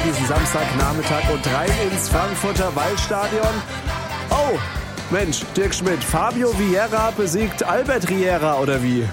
diesen Samstagnachmittag und rein ins Frankfurter Waldstadion. Oh, Mensch, Dirk Schmidt, Fabio Vieira besiegt Albert Riera, oder wie?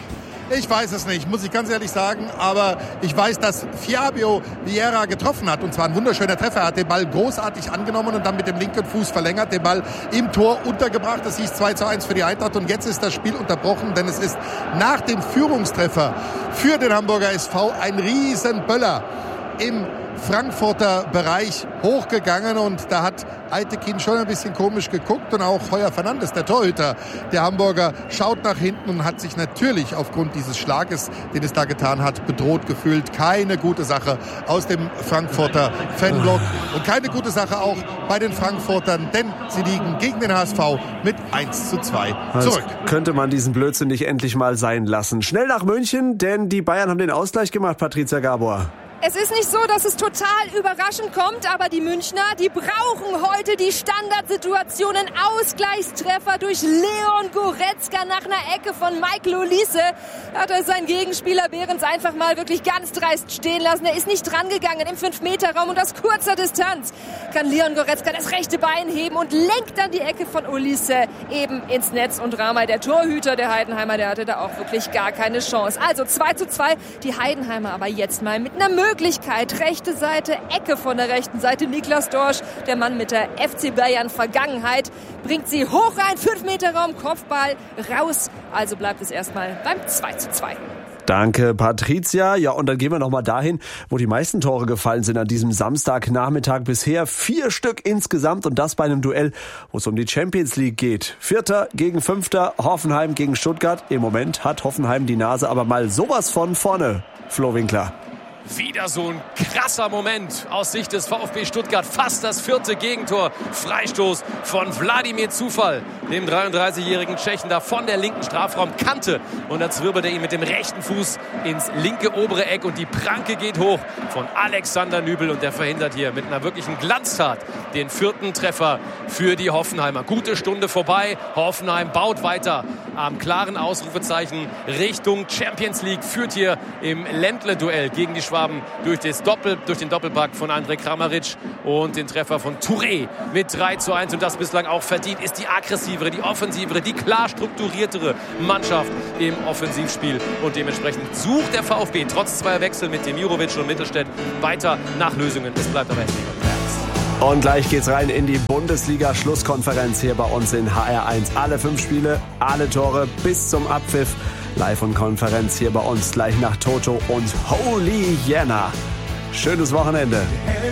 Ich weiß es nicht, muss ich ganz ehrlich sagen, aber ich weiß, dass Fabio Vieira getroffen hat, und zwar ein wunderschöner Treffer. Er hat den Ball großartig angenommen und dann mit dem linken Fuß verlängert, den Ball im Tor untergebracht. Das hieß 2:1 für die Eintracht und jetzt ist das Spiel unterbrochen, denn es ist nach dem Führungstreffer für den Hamburger SV ein Riesenböller im Frankfurter Bereich hochgegangen und da hat Eitekin schon ein bisschen komisch geguckt und auch Heuer Fernandes, der Torhüter der Hamburger, schaut nach hinten und hat sich natürlich aufgrund dieses Schlages, den es da getan hat, bedroht gefühlt. Keine gute Sache aus dem Frankfurter Fanblock und keine gute Sache auch bei den Frankfurtern, denn sie liegen gegen den HSV mit 1:2 zurück. Könnte man diesen Blödsinn nicht endlich mal sein lassen. Schnell nach München, denn die Bayern haben den Ausgleich gemacht, Patricia Gabor. Es ist nicht so, dass es total überraschend kommt, aber die Münchner, die brauchen heute die Standardsituationen. Ausgleichstreffer durch Leon Goretzka nach einer Ecke von Michael Olise. Da hat er seinen Gegenspieler Behrens einfach mal wirklich ganz dreist stehen lassen. Er ist nicht drangegangen im 5-Meter-Raum und aus kurzer Distanz kann Leon Goretzka das rechte Bein heben und lenkt dann die Ecke von Olise eben ins Netz. Und Ramay, der Torhüter der Heidenheimer, der hatte da auch wirklich gar keine Chance. Also 2:2, die Heidenheimer aber jetzt mal mit einer Möglichkeit. Rechte Seite, Ecke von der rechten Seite. Niklas Dorsch, der Mann mit der FC Bayern Vergangenheit, bringt sie hoch rein. 5-Meter-Raum, Kopfball raus. Also bleibt es erstmal beim 2:2. Danke, Patricia. Ja, und dann gehen wir nochmal dahin, wo die meisten Tore gefallen sind an diesem Samstagnachmittag. Bisher 4 Stück insgesamt und das bei einem Duell, wo es um die Champions League geht. 4. gegen 5. Hoffenheim gegen Stuttgart. Im Moment hat Hoffenheim die Nase aber mal sowas von vorne. Flo Winkler. Wieder so ein krasser Moment aus Sicht des VfB Stuttgart. Fast das 4. Gegentor. Freistoß von Wladimir Zufall, dem 33-jährigen Tschechen, da von der linken Strafraumkante. Und da zwirbelt er ihn mit dem rechten Fuß ins linke obere Eck. Und die Pranke geht hoch von Alexander Nübel. Und der verhindert hier mit einer wirklichen Glanztat den 4. Treffer für die Hoffenheimer. Gute Stunde vorbei. Hoffenheim baut weiter am klaren Ausrufezeichen Richtung Champions League. Führt hier im Ländle-Duell gegen die Schwaben durch den Doppelpack von Andrej Kramaric und den Treffer von Touré mit 3:1. Und das bislang auch verdient ist die aggressivere, die offensivere, die klar strukturiertere Mannschaft im Offensivspiel. Und dementsprechend sucht der VfB trotz 2 Wechsel mit Demirovic und Mittelstädt weiter nach Lösungen. Es bleibt aber endlich. Und gleich geht's rein in die Bundesliga-Schlusskonferenz hier bei uns in HR1. Alle 5 Spiele, alle Tore bis zum Abpfiff. Live und Konferenz hier bei uns gleich nach Toto und Holy Jana. Schönes Wochenende.